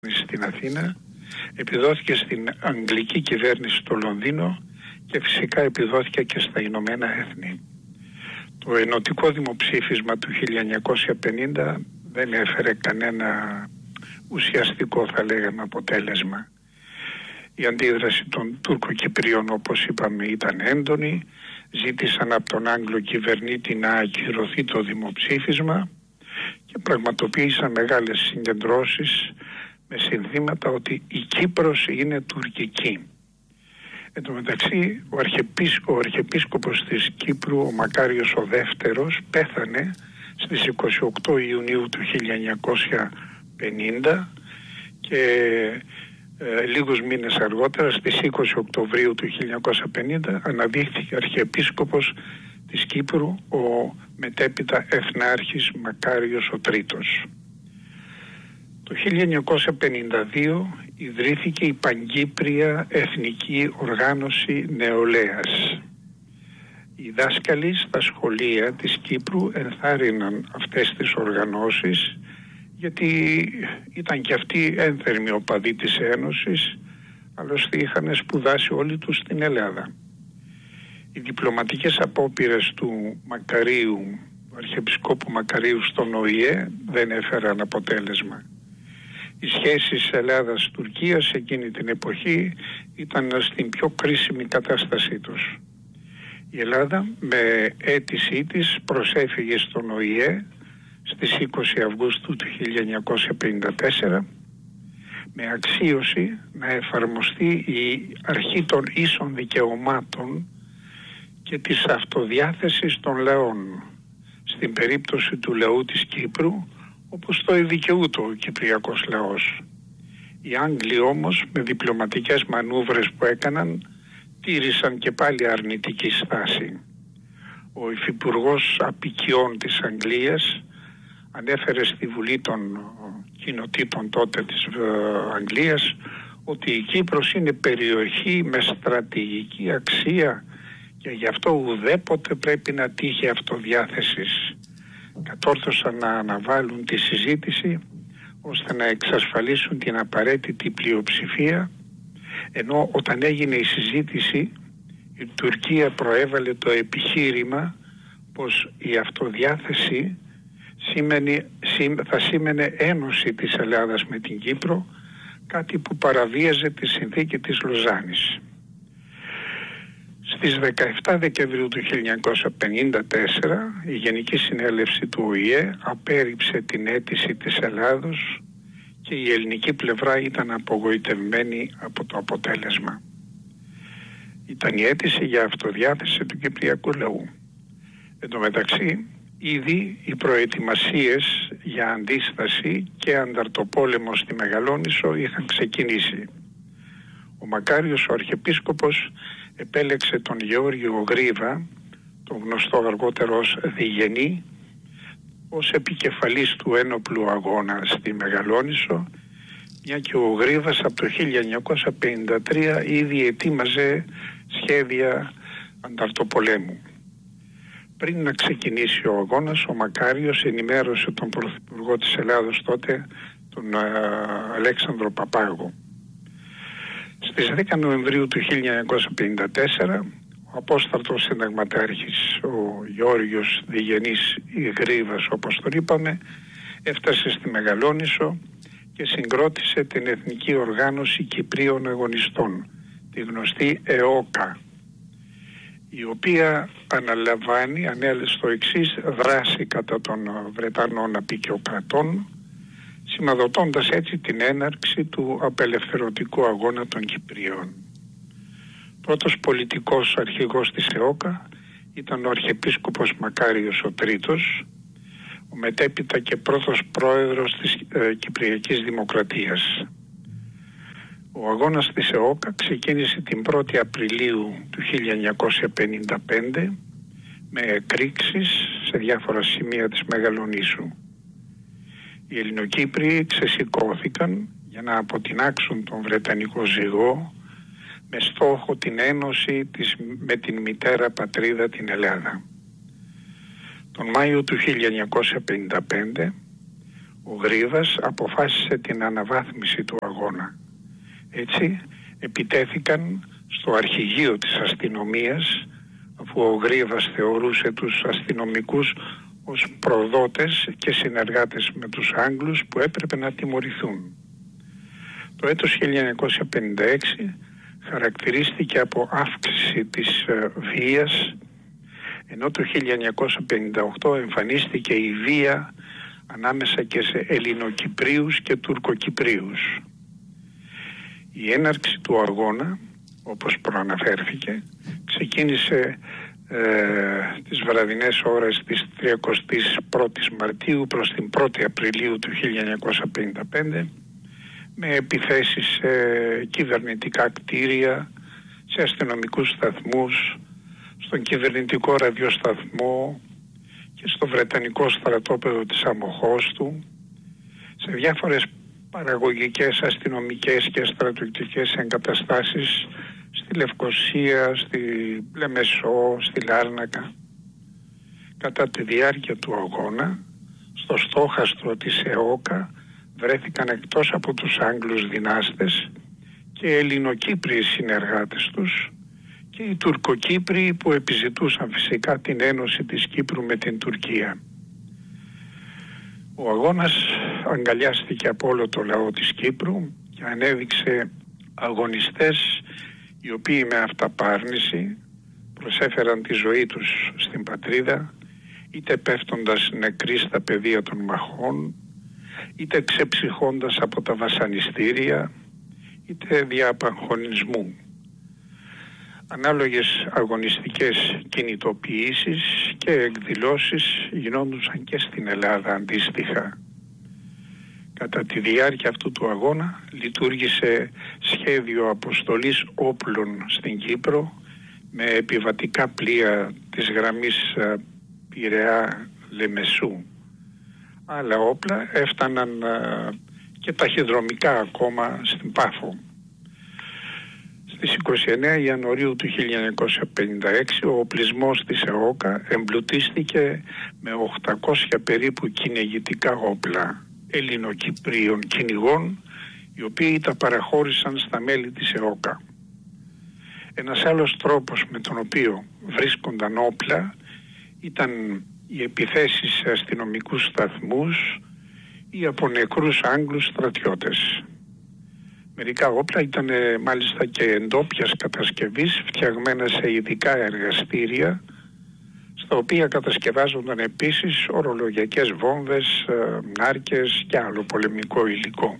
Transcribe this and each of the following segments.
στην Αθήνα, επιδόθηκε στην αγγλική κυβέρνηση στο Λονδίνο και φυσικά επιδόθηκε και στα Ηνωμένα Έθνη. Το ενωτικό δημοψήφισμα του 1950 δεν έφερε κανένα ουσιαστικό, θα λέγαμε, αποτέλεσμα. Η αντίδραση των Τούρκο-Κυπρίων, όπως είπαμε, ήταν έντονη. Ζήτησαν από τον Άγγλο κυβερνήτη να ακυρωθεί το δημοψήφισμα και πραγματοποίησαν μεγάλες συγκεντρώσεις με συνθήματα ότι η Κύπρος είναι τουρκική. Εν τω μεταξύ, ο Αρχιεπίσκοπος της Κύπρου, ο Μακάριος ο Δεύτερος, πέθανε στις 28 Ιουνίου του 1950 και λίγους μήνες αργότερα, στις 20 Οκτωβρίου του 1950, αναδείχθηκε Αρχιεπίσκοπος της Κύπρου ο μετέπειτα Εθνάρχης Μακάριος ο Τρίτος. Το 1952 ιδρύθηκε η Παγκύπρια Εθνική Οργάνωση Νεολαίας. Οι δάσκαλοι στα σχολεία της Κύπρου ενθάρρυναν αυτές τις οργανώσεις, γιατί ήταν και αυτοί ένθερμοι οπαδοί της Ένωσης, άλλωστε είχαν σπουδάσει όλοι τους στην Ελλάδα. Οι διπλωματικές απόπειρες του Μακαρίου, του Αρχιεπισκόπου Μακαρίου στον ΟΗΕ, δεν έφεραν αποτέλεσμα. Οι σχέσεις Ελλάδας-Τουρκίας εκείνη την εποχή ήταν στην πιο κρίσιμη κατάστασή τους. Η Ελλάδα με αίτησή της προσέφυγε στον ΟΗΕ στις 20 Αυγούστου του 1954 με αξίωση να εφαρμοστεί η αρχή των ίσων δικαιωμάτων και της αυτοδιάθεσης των λαών, στην περίπτωση του λαού της Κύπρου, όπως το δικαιούται ο κυπριακός λαός. Οι Άγγλοι όμως, με διπλωματικές μανούβρες που έκαναν, τήρησαν και πάλι αρνητική στάση. Ο υφυπουργός Απικιών της Αγγλίας ανέφερε στη Βουλή των Κοινοτήτων τότε της Αγγλίας ότι η Κύπρος είναι περιοχή με στρατηγική αξία και γι' αυτό ουδέποτε πρέπει να τύχει αυτοδιάθεσης. Κατόρθωσαν να αναβάλουν τη συζήτηση ώστε να εξασφαλίσουν την απαραίτητη πλειοψηφία, ενώ όταν έγινε η συζήτηση η Τουρκία προέβαλε το επιχείρημα πως η αυτοδιάθεση θα σήμαινε ένωση της Ελλάδας με την Κύπρο, κάτι που παραβίαζε τη συνθήκη της Λοζάνης. Στις 17 Δεκεμβρίου του 1954 η Γενική Συνέλευση του ΟΗΕ απέρριψε την αίτηση της Ελλάδος και η ελληνική πλευρά ήταν απογοητευμένη από το αποτέλεσμα. Ήταν η αίτηση για αυτοδιάθεση του κυπριακού λαού. Εν τω μεταξύ, ήδη οι προετοιμασίες για αντίσταση και ανταρτοπόλεμο στη Μεγαλόνισσο είχαν ξεκινήσει. Ο Μακάριος ο Αρχιεπίσκοπος επέλεξε τον Γεώργιο Γρίβα, τον γνωστό αργότερο ως Διγενή, ως επικεφαλής του ένοπλου αγώνα στη Μεγαλόνισσο, μια και ο Γρίβας από το 1953 ήδη ετοίμαζε σχέδια ανταρτοπολέμου. Πριν να ξεκινήσει ο αγώνας, ο Μακάριος ενημέρωσε τον Πρωθυπουργό της Ελλάδος τότε, τον Αλέξανδρο Παπάγο. Στις 10 Νοεμβρίου του 1954, ο απόσταρτος συνταγματάρχης, ο Γεώργιος Διγενής Γρίβας, όπως τον είπαμε, έφτασε στη Μεγαλόνισσο και συγκρότησε την Εθνική Οργάνωση Κυπρίων Αγωνιστών, τη γνωστή ΕΟΚΑ, η οποία ανέλαβε στο εξής δράση κατά των Βρετανών απικιοκρατών, σημαδοτώντας έτσι την έναρξη του απελευθερωτικού αγώνα των Κυπρίων. Πρώτος πολιτικός αρχηγός της ΕΟΚΑ ήταν ο Αρχιεπίσκοπος Μακάριος ο Τρίτος, ο μετέπειτα και πρώτος πρόεδρος της Κυπριακής Δημοκρατίας. Ο αγώνας της ΕΟΚΑ ξεκίνησε την 1η Απριλίου του 1955 με εκρήξεις σε διάφορα σημεία της Μεγαλονήσου. Οι Ελληνοκύπριοι ξεσηκώθηκαν για να αποτινάξουν τον Βρετανικό ζυγό με στόχο την ένωση με την μητέρα πατρίδα την Ελλάδα. Τον Μάιο του 1955 ο Γρίβας αποφάσισε την αναβάθμιση του αγώνα. Έτσι επιτέθηκαν στο αρχηγείο της αστυνομίας, αφού ο Γρίβας θεωρούσε τους αστυνομικούς ως προδότες και συνεργάτες με τους Άγγλους που έπρεπε να τιμωρηθούν. Το έτος 1956 χαρακτηρίστηκε από αύξηση της βίας, ενώ το 1958 εμφανίστηκε η βία ανάμεσα και σε Ελληνοκυπρίους και Τουρκοκυπρίους. Η έναρξη του αγώνα, όπως προαναφέρθηκε, ξεκίνησε τις βραδινές ώρες της 31ης Μαρτίου προς την 1η Απριλίου του 1955, με επιθέσεις σε κυβερνητικά κτίρια, σε αστυνομικούς σταθμούς, στον κυβερνητικό ραδιοσταθμό και στο Βρετανικό στρατόπεδο της Αμοχώστου, σε διάφορες παραγωγικές, αστυνομικές και στρατιωτικές εγκαταστάσεις στη Λευκοσία, στη Λεμεσό, στη Λάρνακα. Κατά τη διάρκεια του αγώνα, στο στόχαστρο της ΕΟΚΑ βρέθηκαν εκτός από τους Άγγλους δυνάστες και Ελληνοκύπριοι συνεργάτες τους και οι Τουρκοκύπριοι που επιζητούσαν φυσικά την ένωση της Κύπρου με την Τουρκία. Ο αγώνας αγκαλιάστηκε από όλο το λαό της Κύπρου και ανέδειξε αγωνιστές οι οποίοι με αυταπάρνηση προσέφεραν τη ζωή τους στην πατρίδα, είτε πέφτοντας νεκροί στα πεδία των μαχών, είτε ξεψυχώντας από τα βασανιστήρια, είτε δια απαγχωνισμού. Ανάλογες αγωνιστικές κινητοποιήσεις και εκδηλώσεις γινόντουσαν και στην Ελλάδα αντίστοιχα. Κατά τη διάρκεια αυτού του αγώνα λειτουργήσε σχέδιο αποστολής όπλων στην Κύπρο με επιβατικά πλοία της γραμμής Πειραιά-Λεμεσού. Άλλα όπλα έφταναν και ταχυδρομικά ακόμα στην Πάφο. Στις 29 Ιανουαρίου του 1956 ο οπλισμός της ΕΟΚΑ εμπλουτίστηκε με 800 περίπου κυνηγητικά όπλα Ελληνοκυπρίων κυνηγών, οι οποίοι τα παραχώρησαν στα μέλη της ΕΟΚΑ. Ένας άλλος τρόπος με τον οποίο βρίσκονταν όπλα ήταν οι επιθέσεις σε αστυνομικούς σταθμούς ή από νεκρούς Άγγλους στρατιώτες. Μερικά όπλα ήταν μάλιστα και εντόπιας κατασκευής, φτιαγμένα σε ειδικά εργαστήρια, στα οποία κατασκευάζονταν επίσης ορολογιακές βόμβες, νάρκες και άλλο πολεμικό υλικό.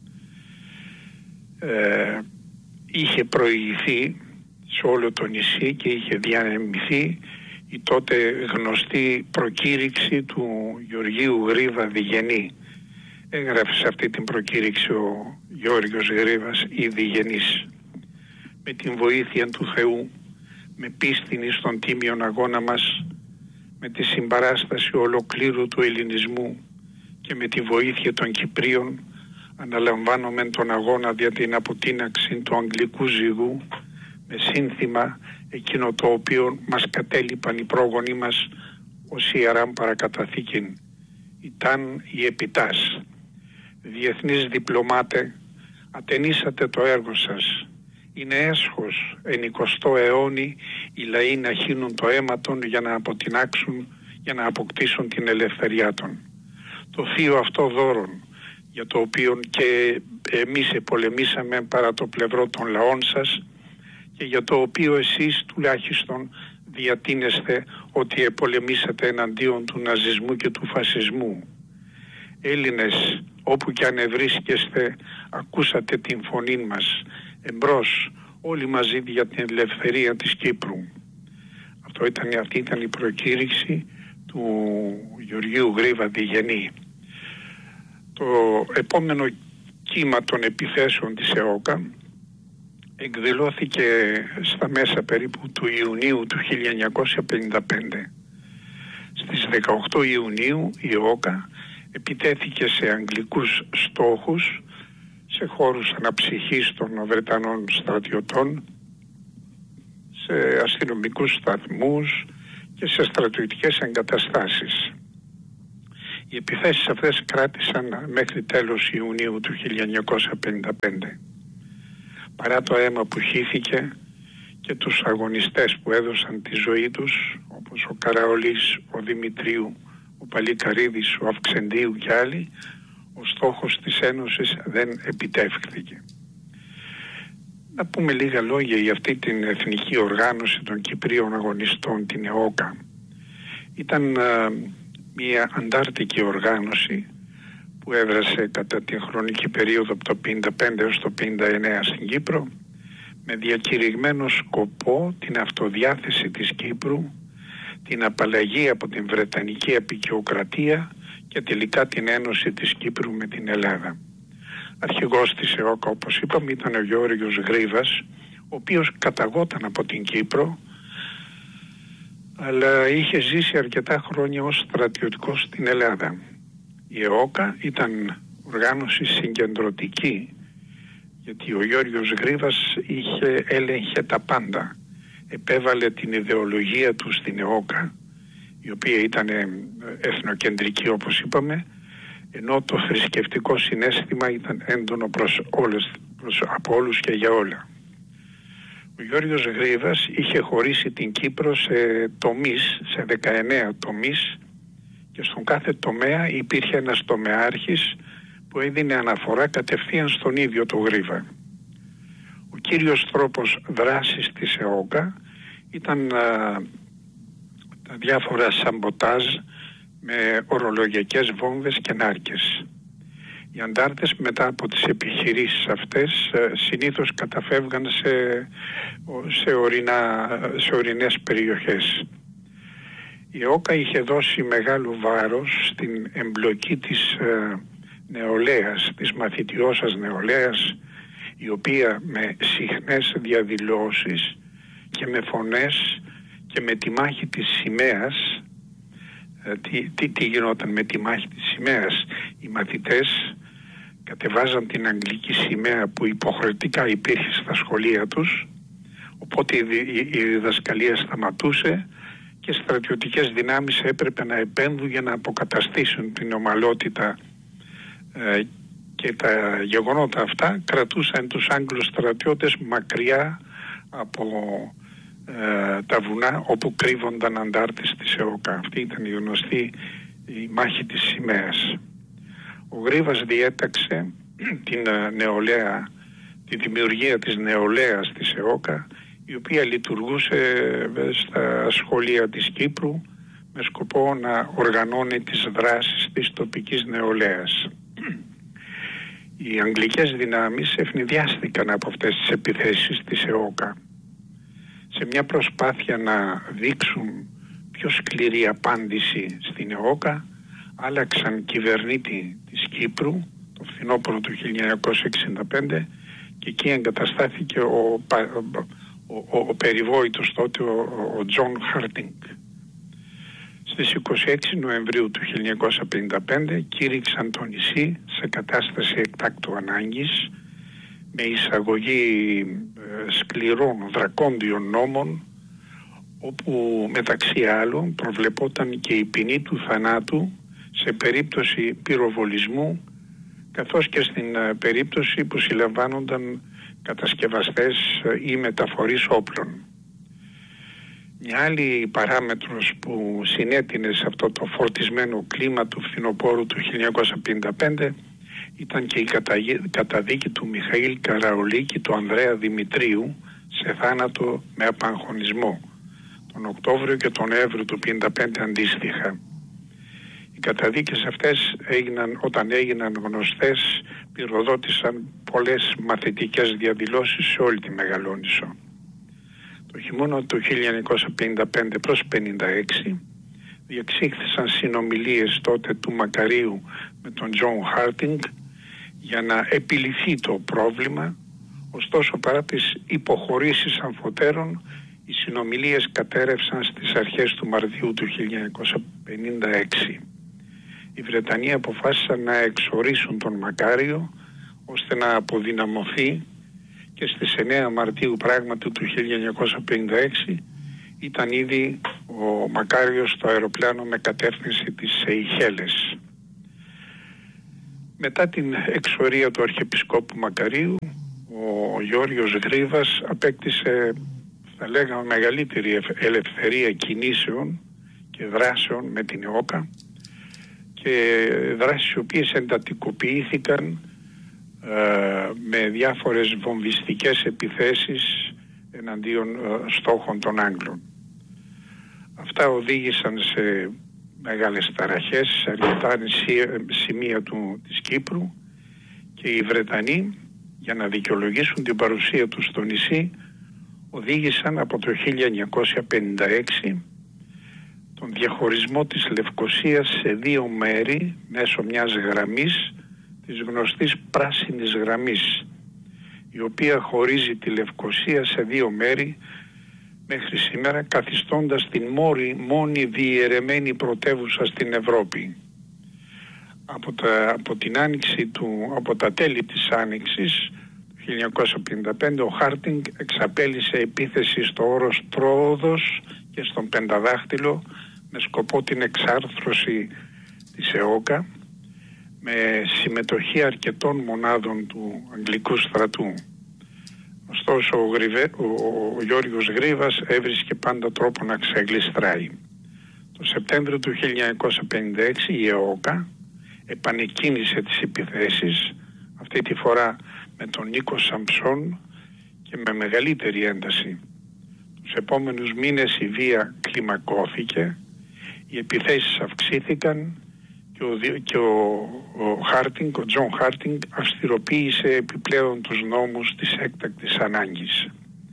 Είχε προηγηθεί σε όλο το νησί και είχε διανεμηθεί η τότε γνωστή προκήρυξη του Γεωργίου Γρίβα Διγενή. Έγραφε σε αυτή την προκήρυξη ο Γεώργιος Γρίβας η Διγενής. Με την βοήθεια του Θεού, με πίστην στον τίμιον αγώνα μας, με τη συμπαράσταση ολοκλήρου του ελληνισμού και με τη βοήθεια των Κυπρίων, αναλαμβάνομεν τον αγώνα δια την αποτείναξη του αγγλικού ζυγού, με σύνθημα εκείνο το οποίο μας κατέλειπαν οι πρόγονοί μας ως ιεράν παρακαταθήκην. Ήταν η επιτάς. Διεθνείς διπλωμάτε, ατενίσατε το έργο σας. Είναι έσχος εν 20ο αιώνη οι λαοί να χύνουν το αίμα των για να αποτινάξουν, για να αποκτήσουν την ελευθεριά των. Το θείο αυτό δώρον, για το οποίο και εμείς επολεμήσαμε παρά το πλευρό των λαών σας και για το οποίο εσείς τουλάχιστον διατείνεστε ότι επολεμήσατε εναντίον του ναζισμού και του φασισμού. Έλληνες, όπου κι αν ευρίσκεστε, ακούσατε την φωνή μας. Εμπρός, όλοι μαζί για την ελευθερία της Κύπρου. Αυτή ήταν η προκήρυξη του Γεωργίου Γρίβα Διγενή. Το επόμενο κύμα των επιθέσεων της ΕΟΚΑ εκδηλώθηκε στα μέσα περίπου του Ιουνίου του 1955. Στις 18 Ιουνίου η ΕΟΚΑ επιτέθηκε σε αγγλικούς στόχους, σε χώρους αναψυχής των Βρετανών στρατιωτών, σε αστυνομικούς σταθμούς και σε στρατιωτικές εγκαταστάσεις. Οι επιθέσεις αυτές κράτησαν μέχρι τέλος Ιουνίου του 1955. Παρά το αίμα που χύθηκε και τους αγωνιστές που έδωσαν τη ζωή τους, όπως ο Καραολής, ο Δημητρίου, ο Παλικαρίδης, ο Αυξεντίου και άλλοι, ο στόχος της Ένωσης δεν επιτεύχθηκε. Να πούμε λίγα λόγια για αυτή την εθνική οργάνωση των Κυπρίων Αγωνιστών, την ΕΟΚΑ. Ήταν μια αντάρτικη οργάνωση που έδρασε κατά την χρονική περίοδο από το 1955 έως το 1959 στην Κύπρο, με διακηρυγμένο σκοπό την αυτοδιάθεση της Κύπρου, την απαλλαγή από την Βρετανική αποικιοκρατία και τελικά την ένωση της Κύπρου με την Ελλάδα. Αρχηγός της ΕΟΚΑ, όπως είπαμε, ήταν ο Γεώργιος Γρίβας, ο οποίος καταγόταν από την Κύπρο, αλλά είχε ζήσει αρκετά χρόνια ως στρατιωτικός στην Ελλάδα. Η ΕΟΚΑ ήταν οργάνωση συγκεντρωτική, γιατί ο Γεώργιος Γρίβας έλεγχε τα πάντα. Επέβαλε την ιδεολογία του στην ΕΟΚΑ, η οποία ήταν εθνοκεντρική, όπως είπαμε, ενώ το θρησκευτικό συναίσθημα ήταν έντονο από όλους και για όλα. Ο Γεώργιος Γρίβας είχε χωρίσει την Κύπρο σε τομείς, σε 19 τομείς, και στον κάθε τομέα υπήρχε ένας τομεάρχης που έδινε αναφορά κατευθείαν στον ίδιο το Γρίβα. Ο κύριος τρόπος δράσης της ΕΟΚΑ ήταν τα διάφορα σαμποτάζ με ορολογιακές βόμβες και νάρκες. Οι αντάρτες μετά από τις επιχειρήσεις αυτές συνήθως καταφεύγαν σε ορεινές περιοχές. Η ΕΟΚΑ είχε δώσει μεγάλο βάρος στην εμπλοκή της νεολαίας, της μαθητιώσας νεολαίας, η οποία με συχνές διαδηλώσεις και με φωνές και με τη μάχη της σημαίας. Τι γινόταν με τη μάχη της σημαίας? Οι μαθητές κατεβάζαν την αγγλική σημαία που υποχρεωτικά υπήρχε στα σχολεία τους, οπότε η διδασκαλία σταματούσε και στρατιωτικές δυνάμεις έπρεπε να επέμβουν για να αποκαταστήσουν την ομαλότητα, και τα γεγονότα αυτά κρατούσαν τους Άγγλους στρατιώτες μακριά από τα βουνά όπου κρύβονταν αντάρτες της ΕΟΚΑ. Αυτή ήταν η γνωστή η μάχη της σημαίας. Ο Γρίβας διέταξε την νεολαία, τη δημιουργία της νεολαίας της ΕΟΚΑ, η οποία λειτουργούσε στα σχολεία της Κύπρου με σκοπό να οργανώνει τις δράσεις της τοπικής νεολαίας. Οι αγγλικές δυνάμεις ευνηδιάστηκαν από αυτές τις επιθέσεις της ΕΟΚΑ. Σε μια προσπάθεια να δείξουν πιο σκληρή απάντηση στην ΕΟΚΑ, άλλαξαν κυβερνήτη της Κύπρου το φθινόπωρο του 1965 και εκεί εγκαταστάθηκε ο περιβόητος τότε ο Τζον Χάρτινγκ. Στις 26 Νοεμβρίου του 1955 κήρυξαν το νησί σε κατάσταση εκτάκτου ανάγκης, με εισαγωγή σκληρών δρακόντιων νόμων, όπου μεταξύ άλλων προβλεπόταν και η ποινή του θανάτου σε περίπτωση πυροβολισμού, καθώς και στην περίπτωση που συλλαμβάνονταν κατασκευαστές ή μεταφορείς όπλων. Μια άλλη παράμετρος που συνέτεινε σε αυτό το φορτισμένο κλίμα του φθινοπόρου του 1955 ήταν και η καταδίκη του Μιχαήλ Καραολή και του Ανδρέα Δημητρίου σε θάνατο με απαγχωνισμό τον Οκτώβριο και τον Νοέμβριο του 1955 αντίστοιχα. Οι καταδίκες αυτές όταν έγιναν γνωστές, πυροδότησαν πολλές μαθητικές διαδηλώσεις σε όλη τη Μεγαλόνισσο. Το χειμώνα του 1955 προς 1956 διεξήχθησαν συνομιλίες τότε του Μακαρίου με τον Τζον Χάρτινγκ για να επιληθεί το πρόβλημα. Ωστόσο, παρά τις υποχωρήσεις αμφωτέρων, οι συνομιλίες κατέρευσαν στις αρχές του Μαρτίου του 1956. Οι Βρετανοί αποφάσισαν να εξορίσουν τον Μακάριο ώστε να αποδυναμωθεί, και στις 9 Μαρτίου πράγματι του 1956 ήταν ήδη ο Μακάριος στο αεροπλάνο με κατεύθυνση τις Σεϊχέλες. Μετά την εξορία του Αρχιεπισκόπου Μακαρίου, ο Γιώργος Γρίβας απέκτησε, θα λέγαμε, μεγαλύτερη ελευθερία κινήσεων και δράσεων με την ΕΟΚΑ, και δράσεις οι οποίες εντατικοποιήθηκαν με διάφορες βομβιστικές επιθέσεις εναντίον στόχων των Άγγλων. Αυτά οδήγησαν σε μεγάλες ταραχές σε αρκετά σημεία της Κύπρου, και οι Βρετανοί, για να δικαιολογήσουν την παρουσία τους στο νησί, οδήγησαν από το 1956 τον διαχωρισμό της Λευκωσίας σε δύο μέρη μέσω μιας γραμμής, της γνωστής πράσινης γραμμής, η οποία χωρίζει τη Λευκωσία σε δύο μέρη μέχρι σήμερα, καθιστώντας την μόνη διαιρεμένη πρωτεύουσα στην Ευρώπη. Από τα τέλη της Άνοιξης του 1955, ο Χάρτινγκ εξαπέλυσε επίθεση στο όρος Τρόοδος και στον Πενταδάχτυλο με σκοπό την εξάρθρωση της ΕΟΚΑ, με συμμετοχή αρκετών μονάδων του Αγγλικού στρατού. Ωστόσο ο Γιώργος Γρίβας έβρισκε πάντα τρόπο να ξεγλιστράει. Το Σεπτέμβριο του 1956 η ΕΟΚΑ επανεκκίνησε τις επιθέσεις, αυτή τη φορά με τον Νίκο Σαμψόν και με μεγαλύτερη ένταση. Τους επόμενους μήνες η βία κλιμακώθηκε, οι επιθέσεις αυξήθηκαν και ο Τζον Χάρτινγκ αυστηροποίησε επιπλέον τους νόμους της έκτακτης ανάγκης.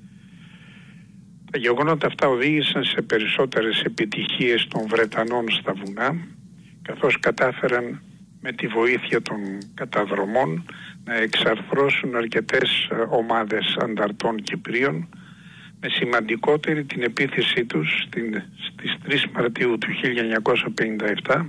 Τα γεγονότα αυτά οδήγησαν σε περισσότερες επιτυχίες των Βρετανών στα βουνά, καθώς κατάφεραν με τη βοήθεια των καταδρομών να εξαρθρώσουν αρκετές ομάδες ανταρτών Κυπρίων, με σημαντικότερη την επίθεσή τους στις 3 Μαρτίου του 1957,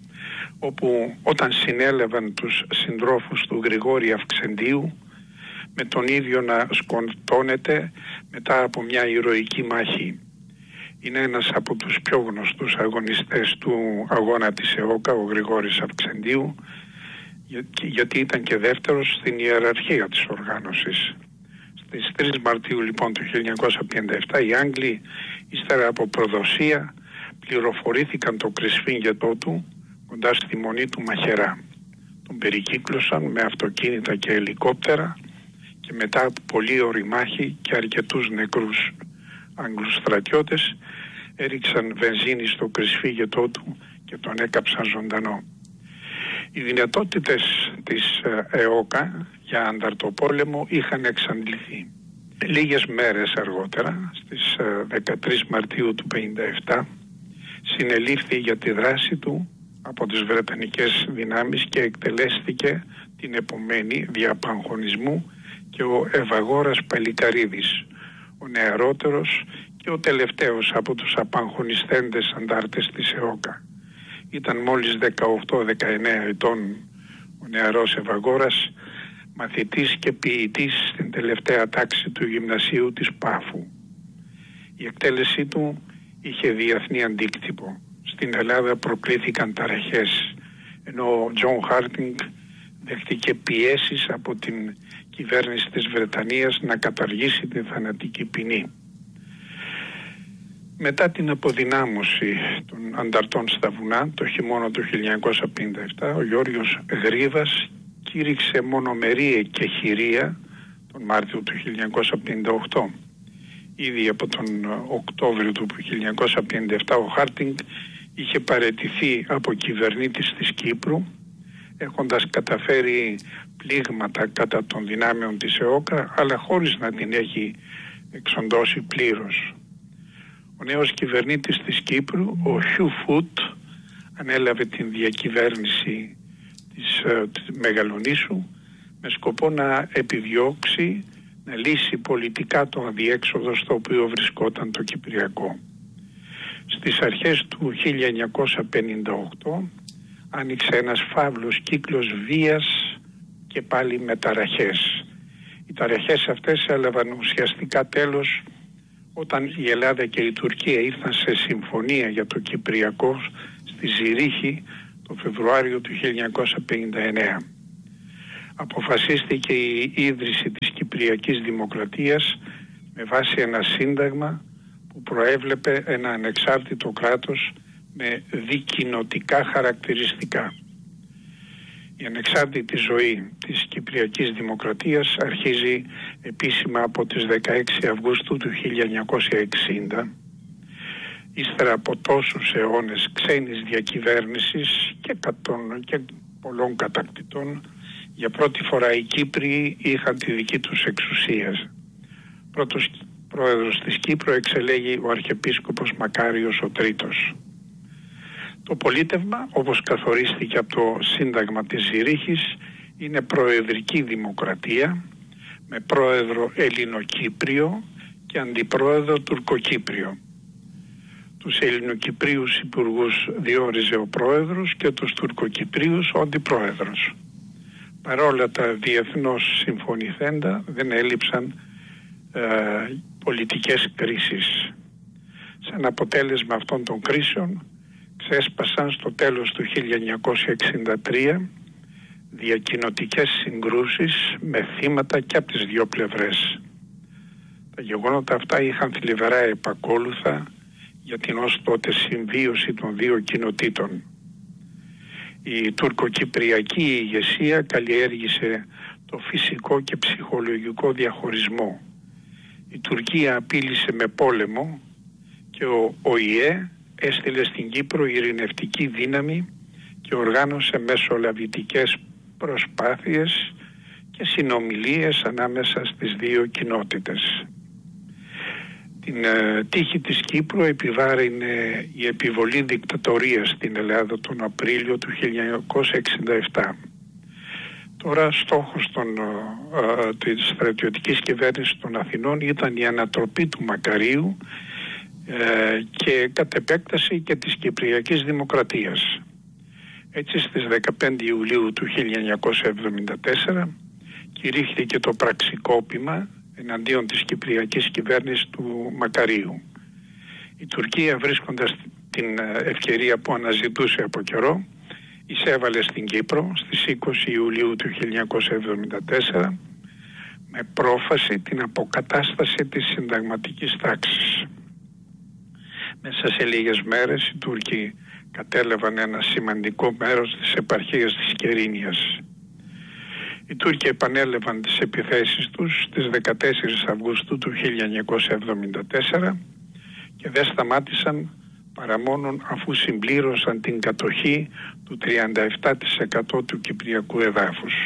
όπου όταν συνέλαβαν τους συντρόφους του Γρηγόρη Αυξεντίου, με τον ίδιο να σκοτώνεται μετά από μια ηρωική μάχη. Είναι ένας από τους πιο γνωστούς αγωνιστές του αγώνα της ΕΟΚΑ, ο Γρηγόρης Αυξεντίου, γιατί ήταν και δεύτερος στην ιεραρχία της οργάνωσης. Στις 3 Μαρτίου λοιπόν του 1957 οι Άγγλοι, ύστερα από προδοσία, πληροφορήθηκαν το κρυσφύγγετό του κοντά στη μονή του Μαχερά. Τον περικύκλωσαν με αυτοκίνητα και ελικόπτερα, και μετά από πολλή ωριμάχη και αρκετούς νεκρούς Άγγλους στρατιώτες, έριξαν βενζίνη στο κρυσφύγγετό του και τον έκαψαν ζωντανό. Οι δυνατότητες της ΕΟΚΑ για ανταρτοπόλεμο είχαν εξαντληθεί. Λίγες μέρες αργότερα, στις 13 Μαρτίου του 1957, συνελήφθη για τη δράση του από τις Βρετανικές δυνάμεις και εκτελέστηκε την επομένη δια απαγχωνισμού και ο Ευαγόρας Παλικαρίδης, ο νεαρότερος και ο τελευταίος από τους απαγχωνιστέντες αντάρτες της ΕΟΚΑ. Ήταν μόλις 18-19 ετών ο νεαρός Ευαγόρας, μαθητής και ποιητής στην τελευταία τάξη του γυμνασίου της Πάφου. Η εκτέλεσή του είχε διεθνή αντίκτυπο. Στην Ελλάδα προκλήθηκαν ταραχές, ενώ ο Τζον Χάρτινγκ δέχτηκε πιέσεις από την κυβέρνηση της Βρετανίας να καταργήσει την θανατική ποινή. Μετά την αποδυνάμωση των ανταρτών στα βουνά το χειμώνα του 1957, ο Γιώργος Γρίβας κήρυξε μονομερή εκεχηρία τον Μάρτιο του 1958. Ήδη από τον Οκτώβριο του 1957 ο Χάρτινγκ είχε παραιτηθεί από κυβερνήτης της Κύπρου, έχοντας καταφέρει πλήγματα κατά των δυνάμεων της ΕΟΚΑ, αλλά χωρίς να την έχει εξοντώσει πλήρως. Ο νέος κυβερνήτης της Κύπρου, ο Χιου Φούτ, ανέλαβε την διακυβέρνηση της Μεγαλονήσου με σκοπό να επιδιώξει να λύσει πολιτικά το αδιέξοδο στο οποίο βρισκόταν το Κυπριακό. Στις αρχές του 1958 άνοιξε ένας φαύλος κύκλος βίας και πάλι με ταραχές. Οι ταραχές αυτές έλαβαν ουσιαστικά τέλος όταν η Ελλάδα και η Τουρκία ήρθαν σε συμφωνία για το Κυπριακό στη Ζηρίχη το Φεβρουάριο του 1959. αποφασίστηκε η ίδρυση της Κυπριακής Δημοκρατίας με βάση ένα σύνταγμα που προέβλεπε ένα ανεξάρτητο κράτος με δικοινοτικά χαρακτηριστικά. Η ανεξάρτητη ζωή της Κυπριακής Δημοκρατίας αρχίζει επίσημα από τις 16 Αυγούστου του 1960, ύστερα από τόσους αιώνες ξένης διακυβέρνησης και πολλών κατακτητών. Για πρώτη φορά οι Κύπριοι είχαν τη δική τους εξουσία. Πρώτος πρόεδρος της Κύπρου εξελέγει ο Αρχιεπίσκοπος Μακάριος ο Τρίτος. Το πολίτευμα, όπως καθορίστηκε από το Σύνταγμα της Ζηρίχης, είναι προεδρική δημοκρατία με πρόεδρο Ελληνοκύπριο και αντιπρόεδρο Τουρκοκύπριο. Τους Ελληνοκυπρίους υπουργούς διόριζε ο πρόεδρος και τους Τουρκοκυπρίους ο αντιπρόεδρος. Παρόλα τα διεθνώς συμφωνηθέντα δεν έλειψαν πολιτικές κρίσεις. Σαν αποτέλεσμα αυτών των κρίσεων ξέσπασαν στο τέλος του 1963 διακοινοτικές συγκρούσεις με θύματα και από τις δύο πλευρές. Τα γεγονότα αυτά είχαν θλιβερά επακόλουθα για την ως τότε συμβίωση των δύο κοινοτήτων. Η τουρκοκυπριακή ηγεσία καλλιέργησε το φυσικό και ψυχολογικό διαχωρισμό. Η Τουρκία απείλησε με πόλεμο και ο ΟΗΕ έστειλε στην Κύπρο ειρηνευτική δύναμη και οργάνωσε μεσολαβητικές προσπάθειες και συνομιλίες ανάμεσα στις δύο κοινότητες. Την τύχη της Κύπρου επιβάρυνε η επιβολή δικτατορίας στην Ελλάδα τον Απρίλιο του 1967. Τώρα στόχος της στρατιωτικής κυβέρνησης των Αθηνών ήταν η ανατροπή του Μακαρίου και κατ' επέκταση και της Κυπριακής Δημοκρατίας. Έτσι στις 15 Ιουλίου του 1974 κηρύχθηκε το πραξικόπημα εναντίον της Κυπριακής κυβέρνησης του Μακαρίου. Η Τουρκία, βρίσκοντας την ευκαιρία που αναζητούσε από καιρό, εισέβαλε στην Κύπρο στις 20 Ιουλίου του 1974 με πρόφαση την αποκατάσταση της συνταγματικής τάξης. Μέσα σε λίγες μέρες οι Τούρκοι κατέλαβαν ένα σημαντικό μέρος της επαρχίας της Κερίνιας. Οι Τούρκοι επανέλαβαν τις επιθέσεις τους στις 14 Αυγούστου του 1974 και δεν σταμάτησαν παρά μόνον αφού συμπλήρωσαν την κατοχή του 37% του κυπριακού εδάφους.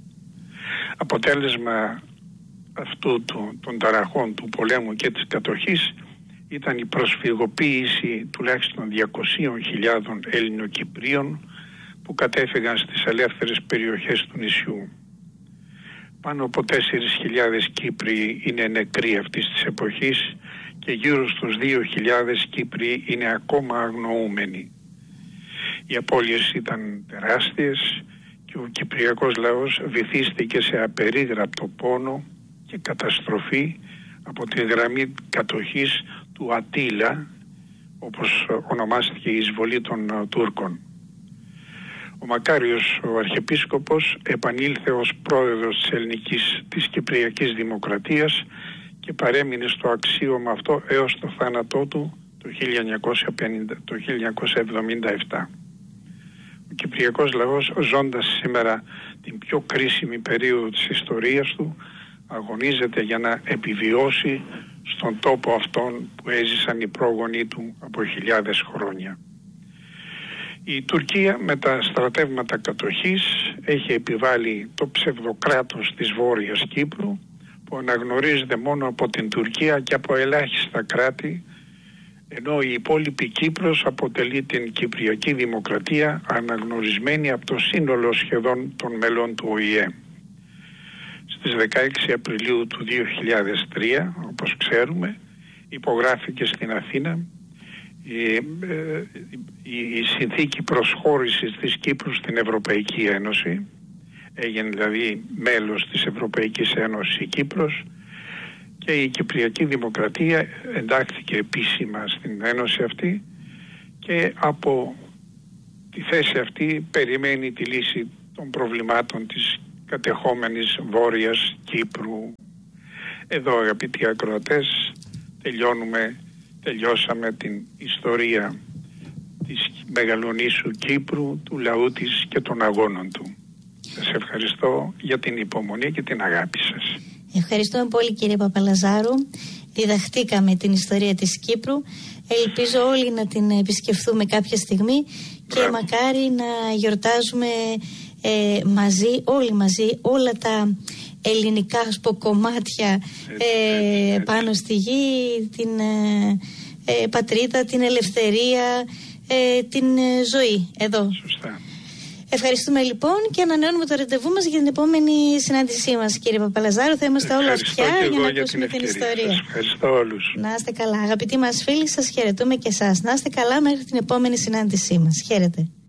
Αποτέλεσμα αυτού των ταραχών του πολέμου και της κατοχής ήταν η προσφυγοποίηση τουλάχιστον 200.000 Ελληνοκυπρίων που κατέφυγαν στις ελεύθερες περιοχές του νησιού. Πάνω από 4.000 Κύπριοι είναι νεκροί αυτής της εποχής και γύρω στους 2.000 Κύπριοι είναι ακόμα αγνοούμενοι. Οι απώλειες ήταν τεράστιες και ο κυπριακός λαός βυθίστηκε σε απερίγραπτο πόνο και καταστροφή από τη γραμμή κατοχής του Ατήλα, όπως ονομάστηκε η εισβολή των Τούρκων. Ο Μακάριος, ο Αρχιεπίσκοπος, επανήλθε ως πρόεδρος της Κυπριακής Δημοκρατίας και παρέμεινε στο αξίωμα αυτό έως το θάνατό του το 1977. Ο Κυπριακός λαός, ζώντας σήμερα την πιο κρίσιμη περίοδο της ιστορίας του, αγωνίζεται για να επιβιώσει στον τόπο αυτόν που έζησαν οι πρόγονοί του από χιλιάδες χρόνια. Η Τουρκία με τα στρατεύματα κατοχής έχει επιβάλει το ψευδοκράτος της Βόρειας Κύπρου που αναγνωρίζεται μόνο από την Τουρκία και από ελάχιστα κράτη, ενώ η υπόλοιπη Κύπρος αποτελεί την Κυπριακή Δημοκρατία αναγνωρισμένη από το σύνολο σχεδόν των μελών του ΟΗΕ. Στις 16 Απριλίου του 2003, όπως ξέρουμε, υπογράφηκε στην Αθήνα η συνθήκη προσχώρησης της Κύπρου στην Ευρωπαϊκή Ένωση. Έγινε δηλαδή μέλος της Ευρωπαϊκής Ένωσης η Κύπρος και η Κυπριακή Δημοκρατία εντάχθηκε επίσημα στην Ένωση αυτή και από τη θέση αυτή περιμένει τη λύση των προβλημάτων της κατεχόμενης Βόρειας Κύπρου. Εδώ, αγαπητοί ακροατές, τελειώσαμε την ιστορία της Μεγαλονήσου Κύπρου, του λαού της και των αγώνων του. Σας ευχαριστώ για την υπομονή και την αγάπη σας. Ευχαριστούμε πολύ, κύριε Παπαλαζάρου. Διδαχτήκαμε την ιστορία της Κύπρου. Ελπίζω όλοι να την επισκεφθούμε κάποια στιγμή και μακάρι να γιορτάζουμε όλοι μαζί όλα τα ελληνικά κομμάτια πάνω στη γη, την πατρίδα, την ελευθερία, την ζωή εδώ. Σωστά. Ευχαριστούμε λοιπόν και ανανεώνουμε το ραντεβού μας για την επόμενη συνάντησή μας, κύριε Παπαλαζάρου. Θα είμαστε όλα αυτιά για να ακούσουμε την ιστορία. Σας ευχαριστώ όλους. Να είστε καλά. Αγαπητοί μας φίλοι, σας χαιρετούμε και εσάς. Να είστε καλά μέχρι την επόμενη συνάντησή μας. Χαίρετε.